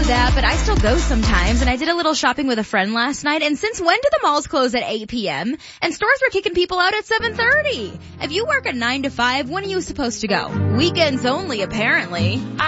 that, but I still go sometimes, and I did a little shopping with a friend last night, and since when do the malls close at 8 p.m.? And stores were kicking people out at 7:30. If you work a 9 to 5, when are you supposed to go? Weekends only, apparently.